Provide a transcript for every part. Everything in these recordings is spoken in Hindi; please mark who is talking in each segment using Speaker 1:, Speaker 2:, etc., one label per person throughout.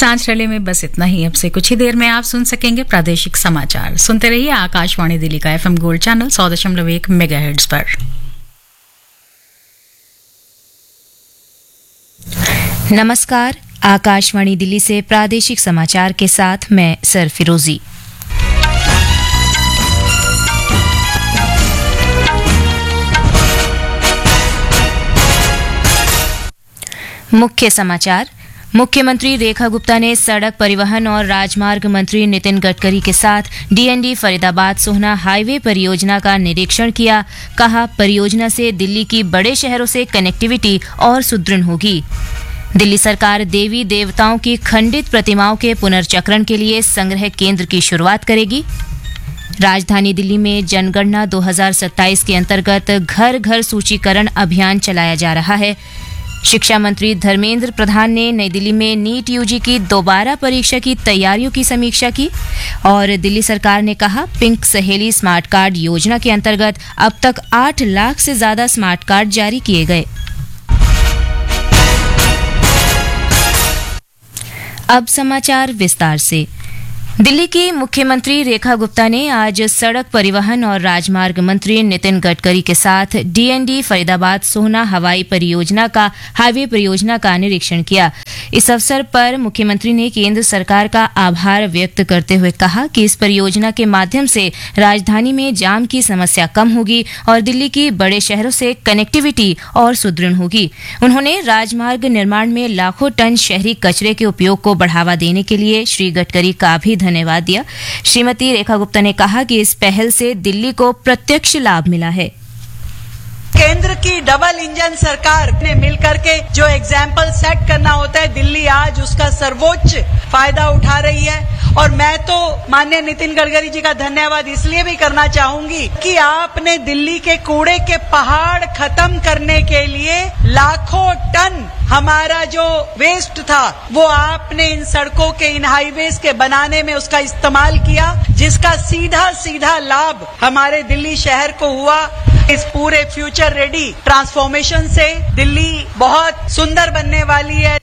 Speaker 1: सांझ रले में बस इतना ही। अब से कुछ ही देर में आप सुन सकेंगे प्रादेशिक समाचार। सुनते रहिए आकाशवाणी दिल्ली का FM गोल्ड चैनल 100.1 मेगाहर्ट्ज पर।
Speaker 2: नमस्कार, आकाशवाणी दिल्ली से प्रादेशिक समाचार के साथ मैं सरफिरोजी। मुख्य समाचार। मुख्यमंत्री रेखा गुप्ता ने सड़क परिवहन और राजमार्ग मंत्री नितिन गडकरी के साथ DND फरीदाबाद सोहना हाईवे परियोजना का निरीक्षण किया। कहा, परियोजना से दिल्ली की बड़े शहरों से कनेक्टिविटी और सुदृढ़ होगी। दिल्ली सरकार देवी देवताओं की खंडित प्रतिमाओं के पुनर्चक्रण के लिए संग्रह केंद्र की शुरुआत करेगी। राजधानी दिल्ली में जनगणना 2027 के अंतर्गत घर घर सूचीकरण अभियान चलाया जा रहा है। शिक्षा मंत्री धर्मेंद्र प्रधान ने नई दिल्ली में नीट UG की दोबारा परीक्षा की तैयारियों की समीक्षा की। और दिल्ली सरकार ने कहा, पिंक सहेली स्मार्ट कार्ड योजना के अंतर्गत अब तक 8 लाख से ज्यादा स्मार्ट कार्ड जारी किए गए। अब समाचार विस्तार से। दिल्ली की मुख्यमंत्री रेखा गुप्ता ने आज सड़क परिवहन और राजमार्ग मंत्री नितिन गडकरी के साथ DND फरीदाबाद सोहना हाईवे परियोजना का निरीक्षण किया। इस अवसर पर मुख्यमंत्री ने केंद्र सरकार का आभार व्यक्त करते हुए कहा कि इस परियोजना के माध्यम से राजधानी में जाम की समस्या कम होगी और दिल्ली की बड़े शहरों से कनेक्टिविटी और सुदृढ़ होगी। उन्होंने राजमार्ग निर्माण में लाखों टन शहरी कचरे के उपयोग को बढ़ावा देने के लिए श्री गडकरी का भी धन्यवाद दिया। श्रीमती रेखा गुप्ता ने कहा कि इस पहल से दिल्ली को प्रत्यक्ष लाभ मिला है।
Speaker 3: केंद्र की डबल इंजन सरकार ने मिलकर के जो एग्जाम्पल सेट करना होता है, दिल्ली आज उसका सर्वोच्च फायदा उठा रही है। और मैं तो माननीय नितिन गडकरी जी का धन्यवाद इसलिए भी करना चाहूंगी कि आपने दिल्ली के कूड़े के पहाड़ खत्म करने के लिए लाखों टन हमारा जो वेस्ट था वो आपने इन सड़कों के, इन हाईवेज के बनाने में उसका इस्तेमाल किया, जिसका सीधा सीधा लाभ हमारे दिल्ली शहर को हुआ। इस पूरे फ्यूचर रेडी ट्रांसफॉर्मेशन से दिल्ली बहुत सुंदर बनने वाली है।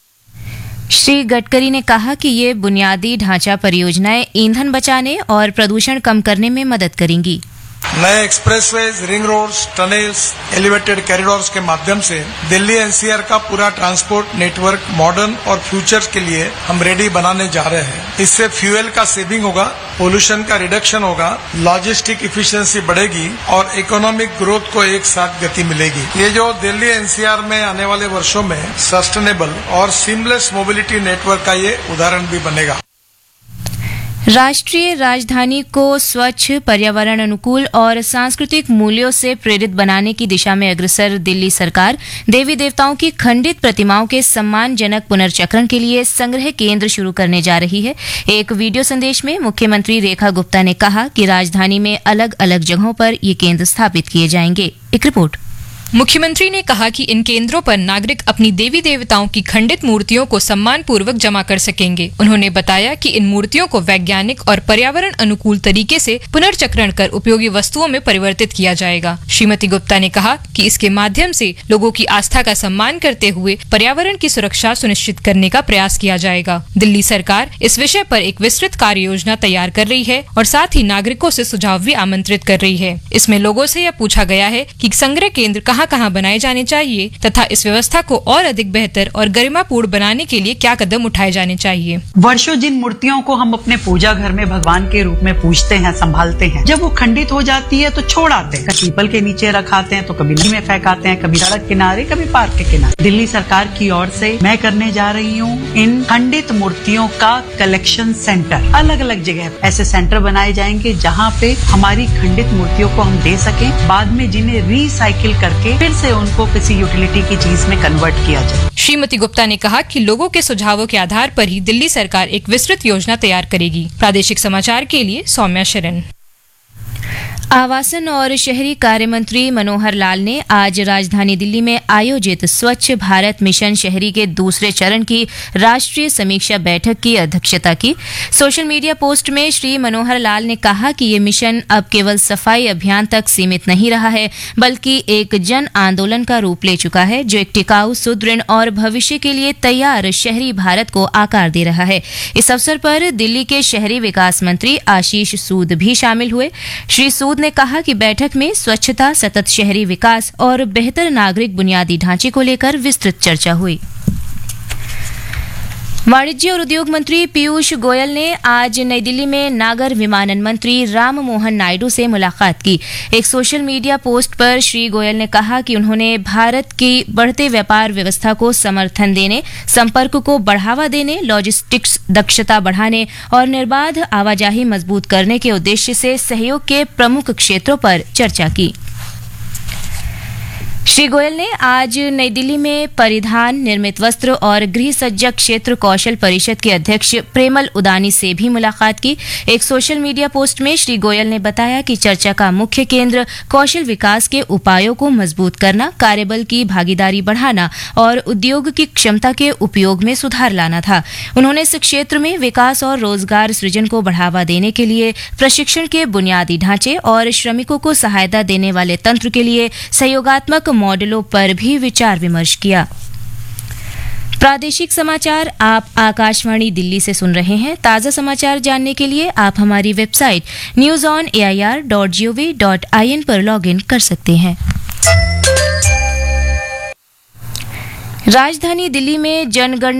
Speaker 2: श्री गडकरी ने कहा कि ये बुनियादी ढांचा परियोजनाएं ईंधन बचाने और प्रदूषण कम करने में मदद करेंगी।
Speaker 4: नए expressways, ring roads, tunnels, elevated corridors के माध्यम से दिल्ली NCR का पूरा ट्रांसपोर्ट नेटवर्क मॉडर्न और फ्यूचर के लिए हम रेडी बनाने जा रहे हैं। इससे फ्यूल का सेविंग होगा, पोल्यूशन का रिडक्शन होगा, लॉजिस्टिक इफिशिएंसी बढ़ेगी और इकोनॉमिक ग्रोथ को एक साथ गति मिलेगी। ये जो दिल्ली NCR में आने वाले वर्षों में सस्टेनेबल और सीमलेस मोबिलिटी नेटवर्क का ये उदाहरण भी बनेगा।
Speaker 2: राष्ट्रीय राजधानी को स्वच्छ, पर्यावरण अनुकूल और सांस्कृतिक मूल्यों से प्रेरित बनाने की दिशा में अग्रसर दिल्ली सरकार देवी देवताओं की खंडित प्रतिमाओं के सम्मानजनक पुनर्चक्रण के लिए संग्रह केंद्र शुरू करने जा रही है। एक वीडियो संदेश में मुख्यमंत्री रेखा गुप्ता ने कहा कि राजधानी में अलग अलग जगहों पर ये केंद्र स्थापित किए जाएंगे। एक रिपोर्ट।
Speaker 5: मुख्यमंत्री ने कहा कि इन केंद्रों पर नागरिक अपनी देवी देवताओं की खंडित मूर्तियों को सम्मान पूर्वक जमा कर सकेंगे। उन्होंने बताया कि इन मूर्तियों को वैज्ञानिक और पर्यावरण अनुकूल तरीके से पुनर्चक्रण कर उपयोगी वस्तुओं में परिवर्तित किया जाएगा। श्रीमती गुप्ता ने कहा कि इसके माध्यम से लोगों की आस्था का सम्मान करते हुए पर्यावरण की सुरक्षा सुनिश्चित करने का प्रयास किया जाएगा। दिल्ली सरकार इस विषय पर एक विस्तृत कार्य योजना तैयार कर रही है और साथ ही नागरिकों से सुझाव भी आमंत्रित कर रही है। इसमें लोगों से यह पूछा गया है कि संग्रह केंद्र कहां बनाए जाने चाहिए तथा इस व्यवस्था को और अधिक बेहतर और गरिमापूर्ण बनाने के लिए क्या कदम उठाए जाने चाहिए।
Speaker 3: वर्षों जिन मूर्तियों को हम अपने पूजा घर में भगवान के रूप में पूजते हैं, संभालते हैं, जब वो खंडित हो जाती है तो छोड़ आते हैं। पीपल के नीचे रखाते हैं तो कभी नदी में फेंकाते हैं, कभी सड़क किनारे, कभी पार्क के किनारे। दिल्ली सरकार की ओर से मैं करने जा रही हूँ इन खंडित मूर्तियों का कलेक्शन सेंटर। अलग अलग जगह ऐसे सेंटर बनाए जाएंगे जहाँ पे हमारी खंडित मूर्तियों को हम दे सकें, बाद में जिन्हें रिसाइकिल करके फिर से उनको किसी यूटिलिटी की चीज में कन्वर्ट किया जाए।
Speaker 5: श्रीमती गुप्ता ने कहा कि लोगों के सुझावों के आधार पर ही दिल्ली सरकार एक विस्तृत योजना तैयार करेगी। प्रादेशिक समाचार के लिए सौम्या शरण।
Speaker 2: आवासन और शहरी कार्य मंत्री मनोहर लाल ने आज राजधानी दिल्ली में आयोजित स्वच्छ भारत मिशन शहरी के दूसरे चरण की राष्ट्रीय समीक्षा बैठक की अध्यक्षता की। सोशल मीडिया पोस्ट में श्री मनोहर लाल ने कहा कि ये मिशन अब केवल सफाई अभियान तक सीमित नहीं रहा है, बल्कि एक जन आंदोलन का रूप ले चुका है, जो एक टिकाऊ, सुदृढ़ और भविष्य के लिए तैयार शहरी भारत को आकार दे रहा है। इस अवसर पर दिल्ली के शहरी विकास मंत्री आशीष सूद भी शामिल हुए। श्री सूद ने कहा कि बैठक में स्वच्छता, सतत शहरी विकास और बेहतर नागरिक बुनियादी ढांचे को लेकर विस्तृत चर्चा हुई। वाणिज्य और उद्योग मंत्री पीयूष गोयल ने आज नई दिल्ली में नागर विमानन मंत्री राम मोहन नायडू से मुलाकात की। एक सोशल मीडिया पोस्ट पर श्री गोयल ने कहा कि उन्होंने भारत की बढ़ते व्यापार व्यवस्था को समर्थन देने, संपर्क को बढ़ावा देने, लॉजिस्टिक्स दक्षता बढ़ाने और निर्बाध आवाजाही मजबूत करने के उद्देश्य से सहयोग के प्रमुख क्षेत्रों पर चर्चा की। श्री गोयल ने आज नई दिल्ली में परिधान, निर्मित वस्त्र और गृह सज्जा क्षेत्र कौशल परिषद के अध्यक्ष प्रेमल उदानी से भी मुलाकात की। एक सोशल मीडिया पोस्ट में श्री गोयल ने बताया कि चर्चा का मुख्य केंद्र कौशल विकास के उपायों को मजबूत करना, कार्यबल की भागीदारी बढ़ाना और उद्योग की क्षमता के उपयोग में सुधार लाना था। उन्होंने इस क्षेत्र में विकास और रोजगार सृजन को बढ़ावा देने के लिए प्रशिक्षण के बुनियादी ढांचे और श्रमिकों को सहायता देने वाले तंत्र के लिए सहयोगात्मक मॉडलों पर भी विचार विमर्श किया। प्रादेशिक समाचार आप आकाशवाणी दिल्ली से सुन रहे हैं। ताजा समाचार जानने के लिए आप हमारी वेबसाइट news.air.gov.in पर लॉगिन कर सकते हैं। राजधानी दिल्ली में जनगणना